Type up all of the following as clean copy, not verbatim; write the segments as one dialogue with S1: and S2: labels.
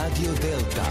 S1: Radio Delta.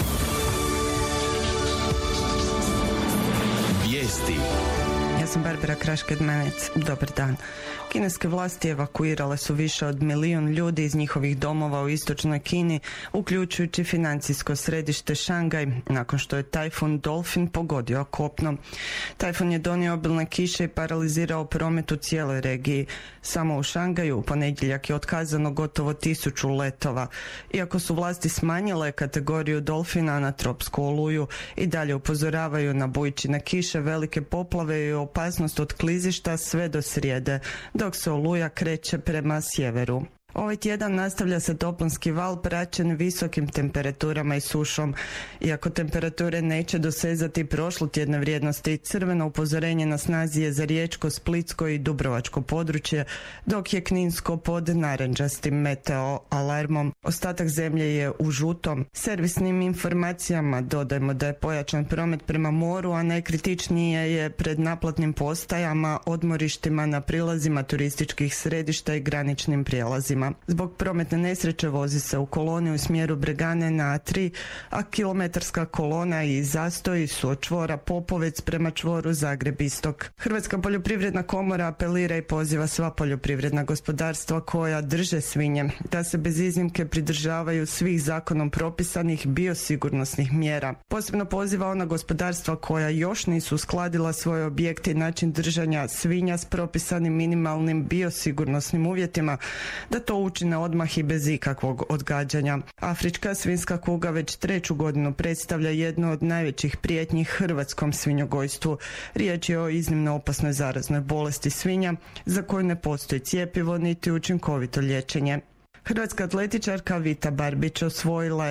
S1: Vijesti.
S2: Ja sam Barbara Kraš-Kedmanec. Dobar dan. Kineske vlasti evakuirale su više od 1 milijun ljudi iz njihovih domova u istočnoj Kini, uključujući financijsko središte Šangaj, nakon što je tajfun Dolphin pogodio kopno. Tajfun je donio obilne kiše i paralizirao promet u cijeloj regiji. Samo u Šangaju u ponedjeljak je otkazano gotovo 1000 letova. Iako su vlasti smanjile kategoriju Dolfina na tropsku oluju, i dalje upozoravaju na bujičine kiše, velike poplave i opasnost od klizišta sve do srijede, dok se oluja kreće prema sjeveru. Ovaj tjedan nastavlja se toplinski val praćen visokim temperaturama i sušom. Iako temperature neće dosezati prošlotjedne vrijednosti, crveno upozorenje na snazi je za riječko, splitsko i dubrovačko područje, dok je kninsko pod narančastim meteo alarmom. Ostatak zemlje je u žutom. Servisnim informacijama dodajemo da je pojačan promet prema moru, a najkritičnije je pred naplatnim postajama, odmorištima na prilazima turističkih središta i graničnim prijelazima. Zbog prometne nesreće vozi se u koloni u smjeru Bregane na A3, a kilometarska kolona i zastoj su od čvora Popovec prema čvoru Zagreb Istok. Hrvatska poljoprivredna komora apelira i poziva sva poljoprivredna gospodarstva koja drže svinje da se bez iznimke pridržavaju svih zakonom propisanih biosigurnosnih mjera. Posebno poziva ona gospodarstva koja još nisu uskladila svoje objekte i način držanja svinja s propisanim minimalnim biosigurnosnim uvjetima, da to učine odmah i bez ikakvog odgađanja. Afrička svinjska kuga već 3. godinu predstavlja jednu od najvećih prijetnji hrvatskom svinjogojstvu. Riječ je o iznimno opasnoj zaraznoj bolesti svinja za koju ne postoji cjepivo niti učinkovito liječenje. Hrvatska atletičarka Vita Barbić osvojila